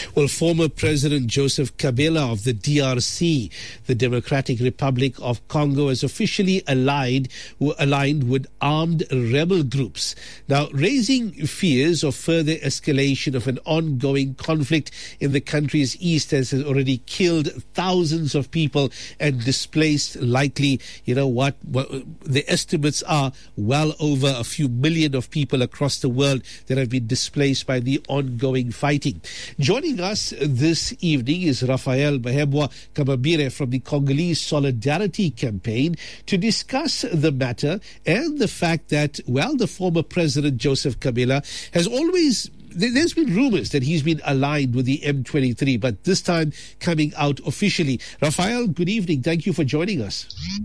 Well, former President Joseph Kabila of the DRC, the Democratic Republic of Congo, has officially aligned with armed rebel groups. Now, raising fears of further escalation of an ongoing conflict in the country's east has already killed thousands of people and displaced likely, what the estimates are, well over a few million of people across the world that have been displaced by the ongoing fighting. Joining us this evening is Raphael Mahebwa Kamabire from the Congolese Solidarity Campaign to discuss the matter and the fact that, the former President Joseph Kabila has always... There's been rumors that he's been aligned with the M23, but this time coming out officially. Raphael, good evening. Thank you for joining us.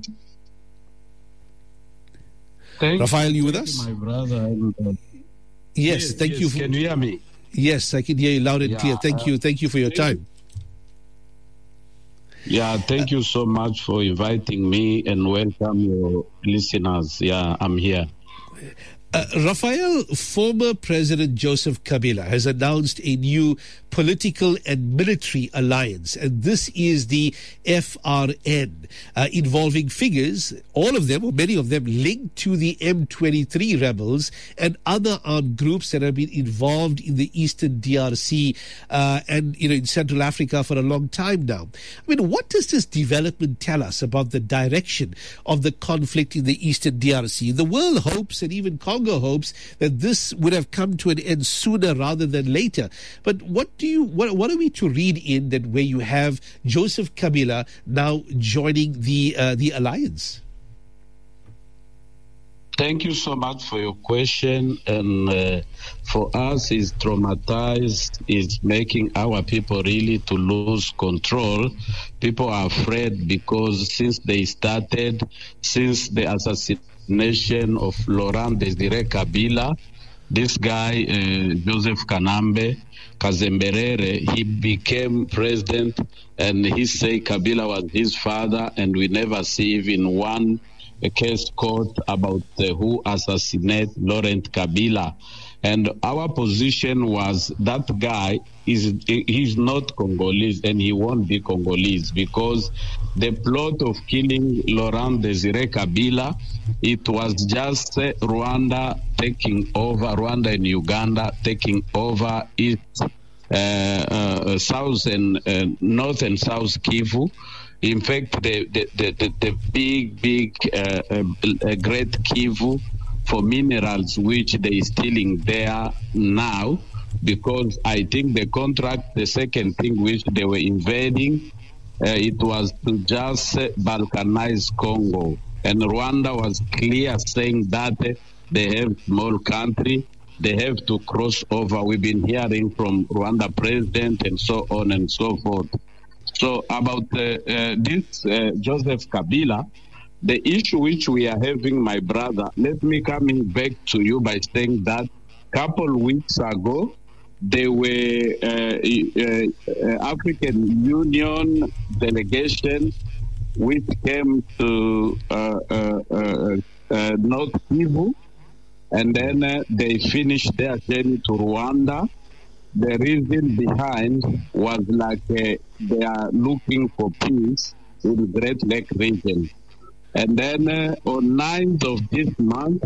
Raphael, you with us? My brother. Yes, thank you. Can you hear me? Yes, I can hear you loud and clear. Thank you. Thank you for your time. Yeah, thank you so much for inviting me and welcome your listeners. Yeah, I'm here. Raphael, former President Joseph Kabila has announced a new political and military alliance, and this is the FRN, involving figures, all of them, or many of them, linked to the M23 rebels and other armed groups that have been involved in the eastern DRC and in Central Africa for a long time now. I mean, what does this development tell us about the direction of the conflict in the eastern DRC? The world hopes, and even Congo hopes, that this would have come to an end sooner rather than later. But what are we to read in that where you have Joseph Kabila now joining the alliance? Thank you so much for your question. And for us, it's traumatized. It's making our people really to lose control. People are afraid because since the assassination of Laurent Desire Kabila, this guy, Joseph Kazemberere, he became president, and he say Kabila was his father, and we never see even one case court about who assassinated Laurent Kabila. And our position was that guy he's not Congolese, and he won't be Congolese, because the plot of killing Laurent Desire Kabila, it was just Rwanda and Uganda taking over South and North and South Kivu. In fact, the big Great Kivu for minerals, which they stealing there now, because I think the contract, the second thing which they were invading, it was to just balkanize Congo. And Rwanda was clear saying that they have small country, they have to cross over. We've been hearing from Rwanda president and so on and so forth. So about this Joseph Kabila, the issue which we are having, my brother, let me coming back to you by saying that couple weeks ago, there were African Union delegation which came to North Kivu, and then they finished their journey to Rwanda. The reason behind was like they are looking for peace in the Great Lake region. And then on 9th of this month,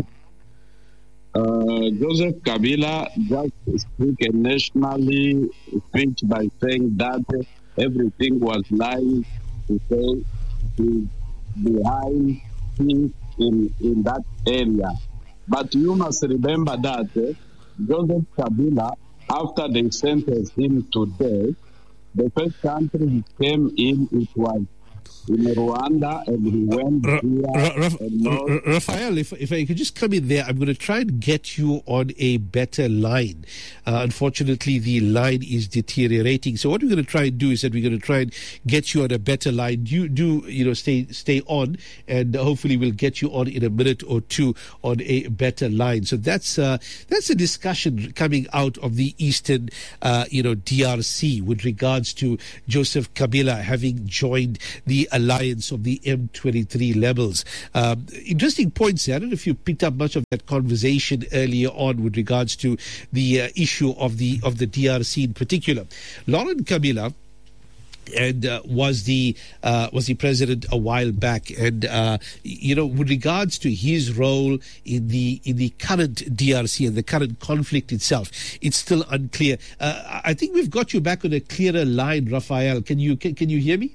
Joseph Kabila just speak a nationally speech by saying that everything was lying to say behind peace in that area. But you must remember that Joseph Kabila, after they sentenced him to death, the first country he came in, it was in Rwanda, and he went Raphael, if I could just come in there, I'm going to try and get you on a better line. Unfortunately, the line is deteriorating. So what we're going to try and do is that we're going to try and get you on a better line. Stay on, and hopefully we'll get you on in a minute or two on a better line. So that's a discussion coming out of the eastern, DRC with regards to Joseph Kabila having joined the alliance of the M23 rebels. Interesting points there. I don't know if you picked up much of that conversation earlier on with regards to the issue of the DRC in particular. Laurent Kabila and was the president a while back, and with regards to his role in the current DRC and the current conflict itself, it's still unclear. I think we've got you back on a clearer line, Raphael. Can you hear me?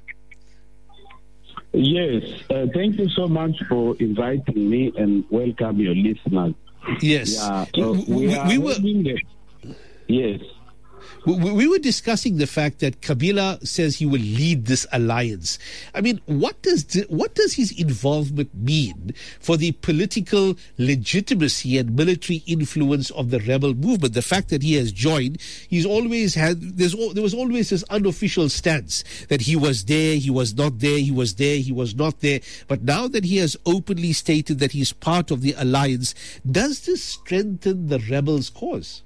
Yes, thank you so much for inviting me, and welcome your listeners. Yes, Yes. We were discussing the fact that Kabila says he will lead this alliance. I mean, what does his involvement mean for the political legitimacy and military influence of the rebel movement? The fact that he has joined, there was always this unofficial stance that he was there, he was not there, he was there, he was not there. But now that he has openly stated that he's part of the alliance, does this strengthen the rebels' cause?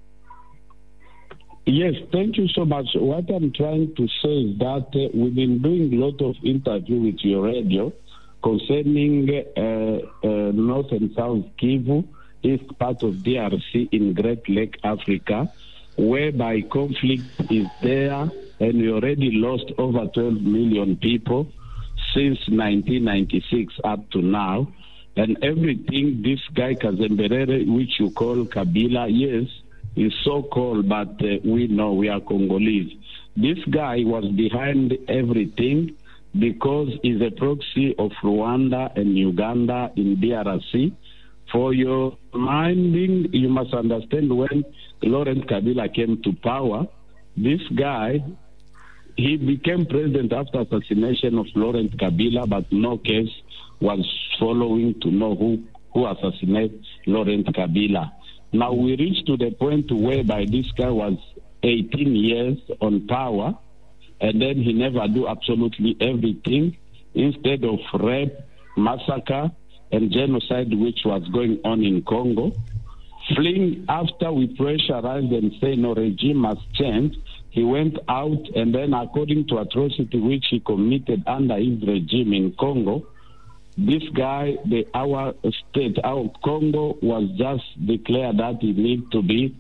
Yes, thank you so much. What I'm trying to say is that we've been doing a lot of interviews with your radio concerning North and South Kivu, east part of DRC in Great Lake Africa, whereby conflict is there, and we already lost over 12 million people since 1996 up to now. And everything, this guy Kazemberere, which you call Kabila, yes, is so-called, but we know we are Congolese. This guy was behind everything because he's a proxy of Rwanda and Uganda in DRC. For your minding, you must understand when Laurent Kabila came to power, this guy, he became president after assassination of Laurent Kabila, but no case was following to know who assassinated Laurent Kabila. Now we reached to the point whereby this guy was 18 years on power, and then he never do absolutely everything. Instead of rape, massacre, and genocide, which was going on in Congo, fleeing after we pressurized and say no, regime must change, he went out, and then according to atrocity which he committed under his regime in Congo, this guy, our Congo was just declared that he need to be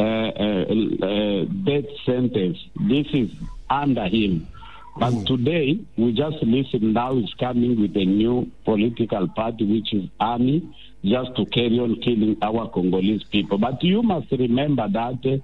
death sentence. This is under him. But today, we just listen now he's coming with a new political party, which is army, just to carry on killing our Congolese people. But you must remember that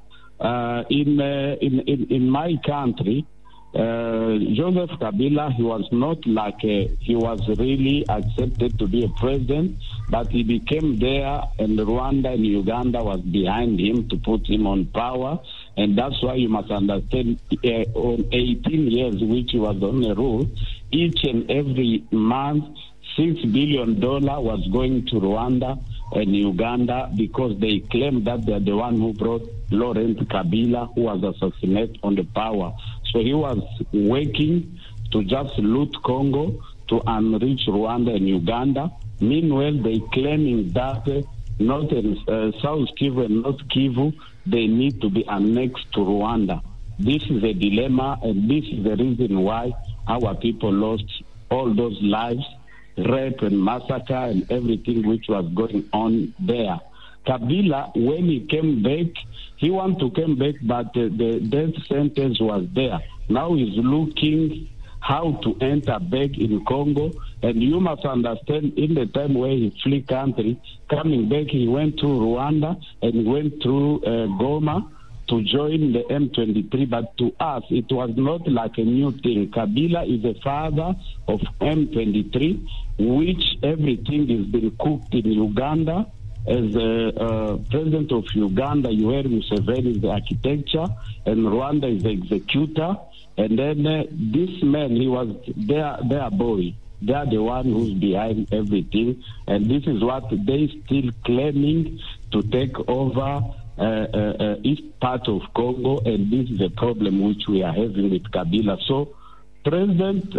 in my country, Joseph Kabila, he was not like he was really accepted to be a president, but he became there, and Rwanda and Uganda was behind him to put him on power, and that's why you must understand on 18 years which he was on the rule, each and every month $6 billion was going to Rwanda and Uganda because they claimed that they're the one who brought Laurent Kabila, who was assassinated, on the power. So he was working to just loot Congo, to enrich Rwanda and Uganda. Meanwhile, they claiming that North and South Kivu and North Kivu, they need to be annexed to Rwanda. This is a dilemma, and this is the reason why our people lost all those lives, rape and massacre and everything which was going on there. Kabila, when he came back, he wanted to come back, but the death sentence was there. Now he's looking how to enter back in Congo. And you must understand, in the time where he flee country, coming back, he went through Rwanda and went through Goma to join the M23. But to us, it was not like a new thing. Kabila is the father of M23, which everything has been cooked in Uganda. As the president of Uganda, Yoweri Museveni is the architecture, and Rwanda is the executor. And then this man, he was their boy. They are the one who's behind everything. And this is what they still claiming to take over east part of Congo. And this is the problem which we are having with Kabila. So President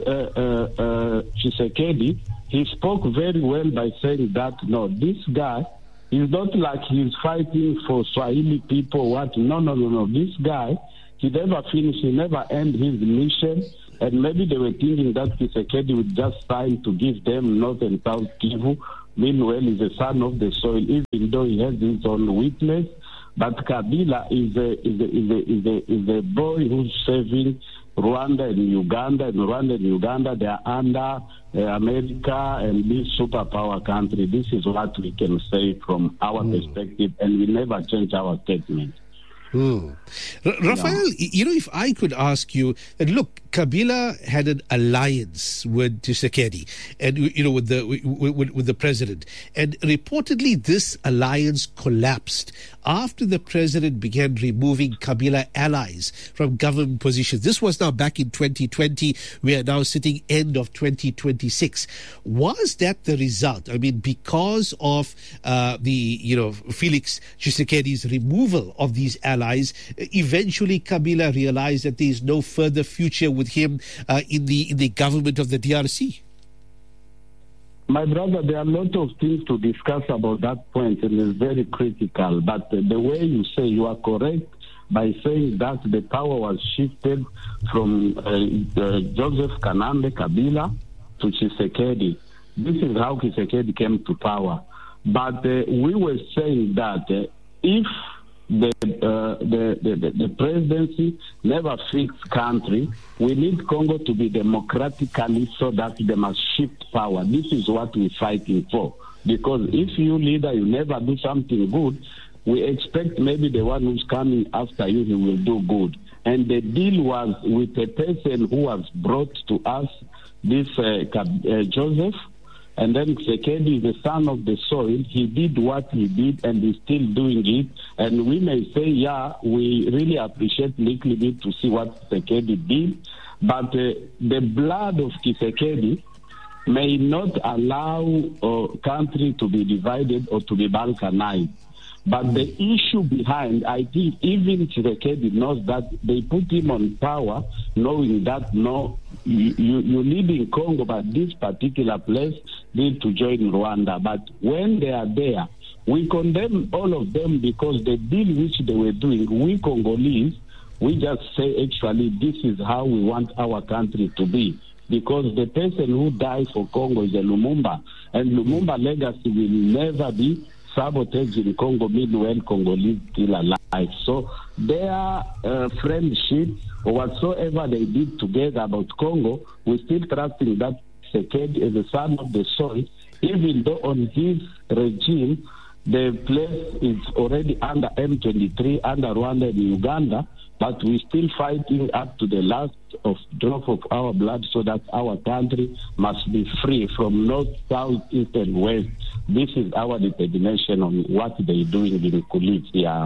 Tshisekedi, he spoke very well by saying that, no, this guy, it's not like he's fighting for Swahili people. What? No. This guy, he never finished. He never ended his mission And maybe they were thinking that Tshisekedi would just sign to give them North and South Kivu. Meanwhile, he's a son of the soil, even though he has his own weakness. But Kabila is a boy who's serving Rwanda and Uganda. And Rwanda and Uganda, they are under America and this superpower country. This is what we can say from our perspective, and we never change our statement. Raphael, if I could ask you, that look, Kabila had an alliance with Tshisekedi and with the president, and reportedly this alliance collapsed after the president began removing Kabila allies from government positions. This was now back in 2020. We are now sitting end of 2026. Was that the result? I mean, because of Felix Tshisekedi's removal of these allies, eventually Kabila realized that there is no further future with him in the government of the DRC. My brother, there are a lot of things to discuss about that point, and it's very critical. But the way you say, you are correct by saying that the power was shifted from Joseph Kanambe Kabila to Tshisekedi. This is how Tshisekedi came to power. But we were saying that if the presidency never fix country, we need Congo to be democratically so that they must shift power. This is what we're fighting for. Because if you leader, you never do something good, we expect maybe the one who's coming after you, he will do good. And the deal was with a person who was brought to us, this Joseph, and then Tshisekedi is the son of the soil. He did what he did, and he's still doing it. And we may say, yeah, we really appreciate little bit to see what Tshisekedi did. But the blood of Tshisekedi may not allow a country to be divided or to be balkanized. But the issue behind, I think even Tshisekedi knows that they put him on power knowing that, no, you live in Congo, but this particular place need to join Rwanda. But when they are there, we condemn all of them because the deal which they were doing, we Congolese, we just say actually this is how we want our country to be. Because the person who died for Congo is a Lumumba, and Lumumba legacy will never be sabotage in Congo, meanwhile Congolese still alive. So their friendship or whatsoever they did together about Congo, we still trusting that Tshisekedi is the son of the soil, even though on his regime the place is already under M23, under Rwanda and Uganda, but we're still fighting up to the last of drop of our blood so that our country must be free from north, south, east, and west. This is our determination on what they're doing in Kulit. Yeah.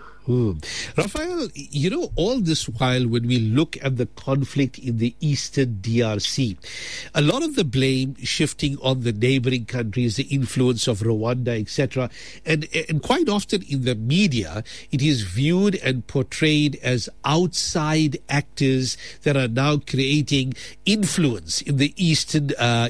Raphael, all this while when we look at the conflict in the eastern DRC, a lot of the blame shifting on the neighboring countries, the influence of Rwanda, etc. And quite often in the media, it is viewed and portrayed as outside actors that are now creating influence in the eastern,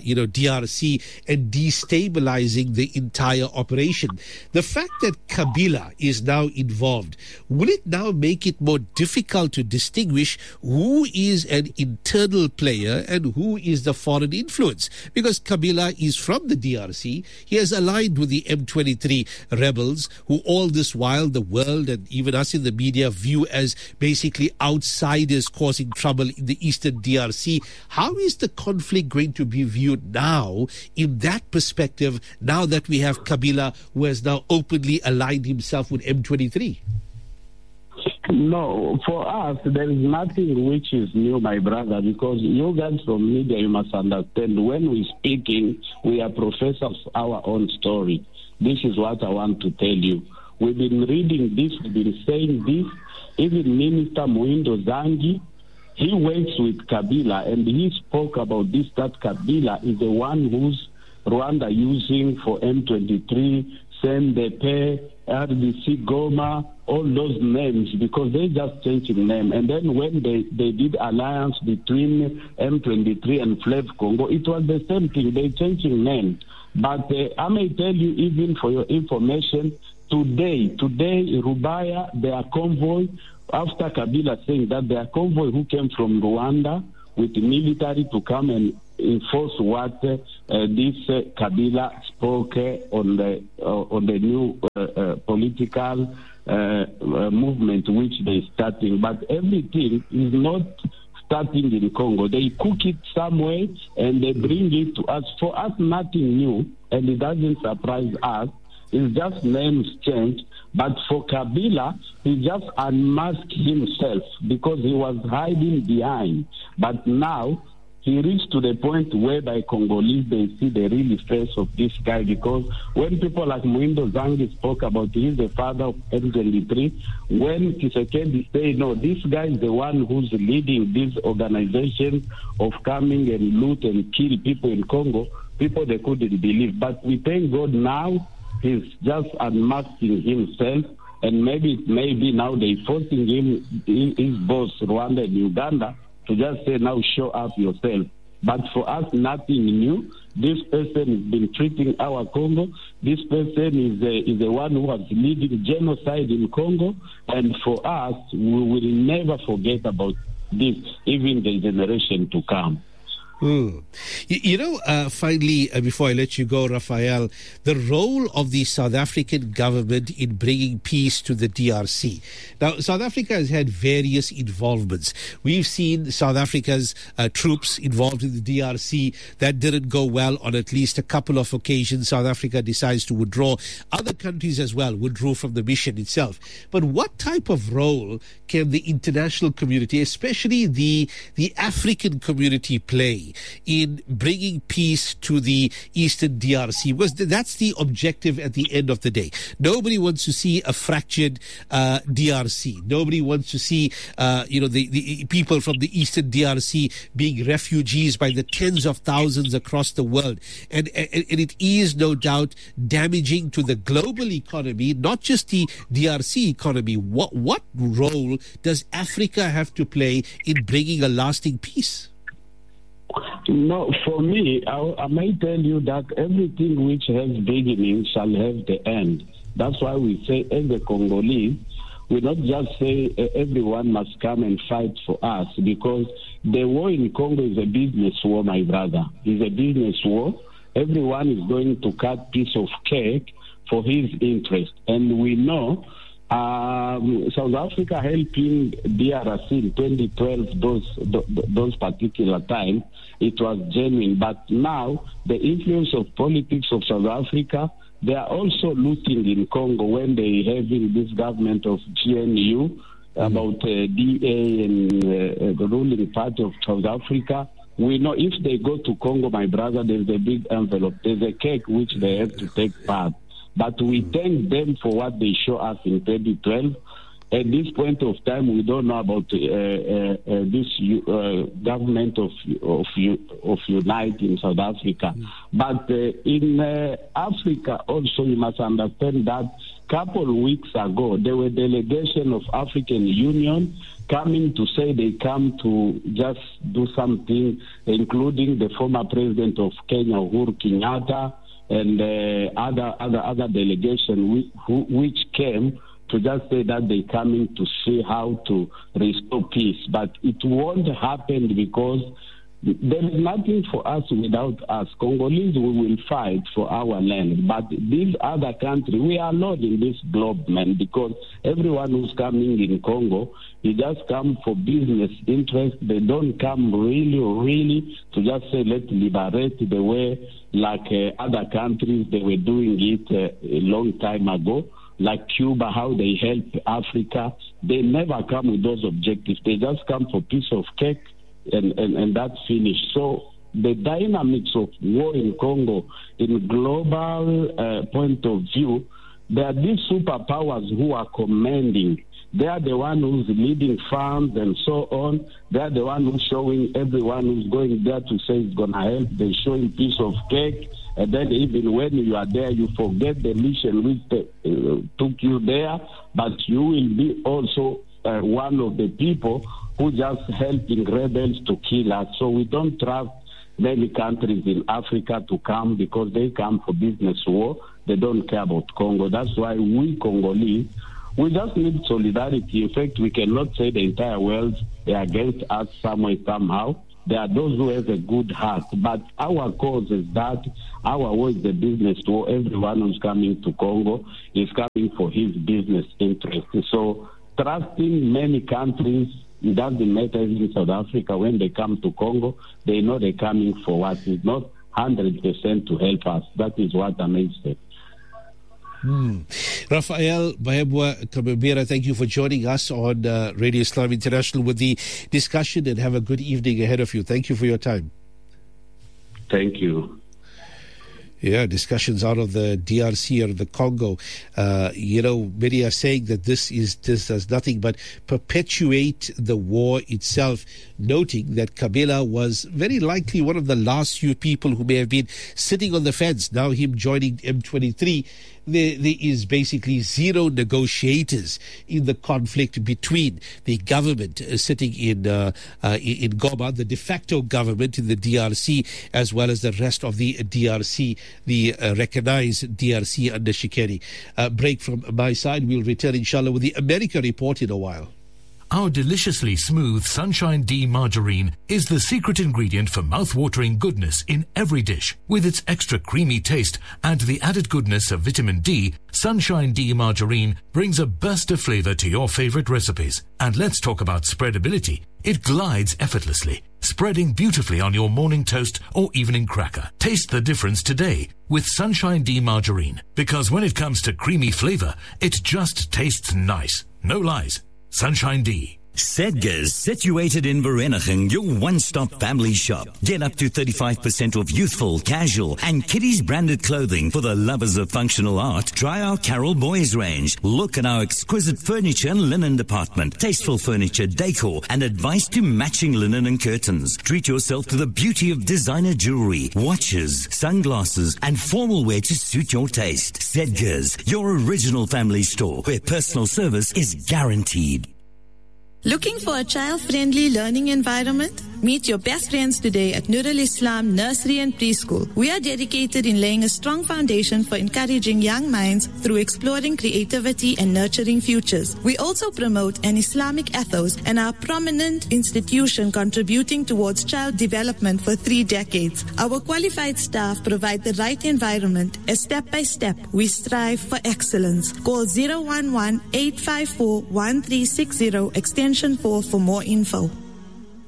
DRC and destabilizing the entire operation. The fact that Kabila is now involved, will it now make it more difficult to distinguish who is an internal player and who is the foreign influence? Because Kabila is from the DRC. He has aligned with the M23 rebels, who all this while the world and even us in the media view as basically outsiders causing trouble in the eastern DRC. How is the conflict going to be viewed now in that perspective, now that we have Kabila, who has now openly aligned himself with M23? No, for us, there is nothing which is new, my brother, because you guys from media, you must understand, when we're speaking, we are professors of our own story. This is what I want to tell you. We've been reading this, we've been saying this. Even Minister Muindo Zangi, he works with Kabila, and he spoke about this, that Kabila is the one who's Rwanda using for M23, CNDP, RDC, Goma, all those names, because they just changing name. And then when they did alliance between M23 and Flav Congo, it was the same thing. They changing name. But I may tell you, even for your information, today, Rubaya, their convoy, after Kabila saying that their convoy who came from Rwanda with the military to come and enforce what this Kabila spoke on the new political movement which they're starting. But everything is not starting in Congo. They cook it somewhere and they bring it to us. For us, nothing new, and it doesn't surprise us. It's just names changed. But for Kabila, he just unmasked himself because he was hiding behind. But now he reached to the point whereby Congolese, they see the real face of this guy, because when people like Muindo Zangi spoke about he's the father of M23, when Tshisekedi say, no, this guy is the one who's leading this organization of coming and loot and kill people in Congo, people, they couldn't believe. But we thank God now he's just unmasking himself, and maybe now they're forcing him, his boss, Rwanda and Uganda, to just say, now show up yourself. But for us, nothing new. This person has been treating our Congo. This person is the one who was leading genocide in Congo. And for us, we will never forget about this, even the generation to come. Finally, before I let you go, Raphael, the role of the South African government in bringing peace to the DRC. Now, South Africa has had various involvements. We've seen South Africa's troops involved in the DRC. That didn't go well on at least a couple of occasions. South Africa decides to withdraw. Other countries as well withdrew from the mission itself. But what type of role can the international community, especially the African community, play in bringing peace to the Eastern DRC? Because that's the objective at the end of the day. Nobody wants to see a fractured DRC. Nobody wants to see, the people from the Eastern DRC being refugees by the tens of thousands across the world. And it is no doubt damaging to the global economy, not just the DRC economy. What role does Africa have to play in bringing a lasting peace? No, for me, I may tell you that everything which has beginning shall have the end. That's why we say, as the Congolese, we not just say everyone must come and fight for us, because the war in Congo is a business war, my brother. It's a business war. Everyone is going to cut piece of cake for his interest. And we know South Africa helping DRC in 2012, those particular times, it was genuine. But now, the influence of politics of South Africa, they are also looting in Congo when they having this government of GNU about DA and the ruling party of South Africa. We know if they go to Congo, my brother, there's a big envelope. There's a cake which they have to take part. But we thank them for what they show us in 2012. At this point of time, we don't know about this government of Unite in South Africa. But in Africa also, you must understand that a couple of weeks ago, there were delegation of African Union coming to say they come to just do something, including the former president of Kenya, Uhuru Kenyatta, and other delegation which came to just say that they're coming to see how to restore peace. But it won't happen because there is nothing for us without us. Congolese, we will fight for our land. But these other countries, we are not in this globe, man, because everyone who's coming in Congo, they just come for business interest. They don't come really to just say, let's liberate the way like other countries, they were doing it a long time ago, like Cuba, how they help Africa. They never come with those objectives. They just come for piece of cake and that's finished. So the dynamics of war in Congo, in global point of view, there are these superpowers who are commanding. They are the one who's leading funds and so on. They are the one who's showing everyone who's going there to say it's going to help. They're showing piece of cake. And then even when you are there, you forget the mission which took you there. But you will be also one of the people who just helping rebels to kill us. So we don't trust many countries in Africa to come because they come for business war. They don't care about Congo. That's why we Congolese, we just need solidarity. In fact, we cannot say the entire world is against us somewhere, somehow. There are those who have a good heart. But our cause is that our way is the business to everyone who's coming to Congo is coming for his business interest. So trusting many countries, it doesn't matter in South Africa, when they come to Congo, they know they're coming for what is not 100% to help us. That is what amazes them. Raphael Mahebwa Kamambira, thank you for joining us on Radio Islam International with the discussion, and have a good evening ahead of you. Thank you for your time. Thank you. Yeah, discussions out of the DRC or the Congo. Many are saying that this does nothing but perpetuate the war itself, noting that Kabila was very likely one of the last few people who may have been sitting on the fence. Now him joining M23, there is basically zero negotiators in the conflict between the government sitting in Goma, the de facto government in the DRC, as well as the rest of the DRC, the recognized DRC under Shikeri. Break from my side. We'll return, inshallah, with the America Report in a while. Our deliciously smooth Sunshine D margarine is the secret ingredient for mouth-watering goodness in every dish. With its extra creamy taste and the added goodness of vitamin D, Sunshine D margarine brings a burst of flavor to your favorite recipes. And let's talk about spreadability. It glides effortlessly, spreading beautifully on your morning toast or evening cracker. Taste the difference today with Sunshine D margarine, because when it comes to creamy flavor, it just tastes nice. No lies. Sunshine D. Sedgars, situated in Vereeniging, your one-stop family shop. Get up to 35% off youthful, casual, and kiddies branded clothing for the lovers of functional art. Try our Carol Boys range. Look at our exquisite furniture and linen department, tasteful furniture, decor, and advice to matching linen and curtains. Treat yourself to the beauty of designer jewelry, watches, sunglasses, and formal wear to suit your taste. Sedgars, your original family store, where personal service is guaranteed. Looking for a child-friendly learning environment? Meet your best friends today at Nur al-Islam Nursery and Preschool. We are dedicated in laying a strong foundation for encouraging young minds through exploring creativity and nurturing futures. We also promote an Islamic ethos and are a prominent institution contributing towards child development for 3 decades. Our qualified staff provide the right environment as step by step we strive for excellence. Call 011-854-1360 extension 4 for more info.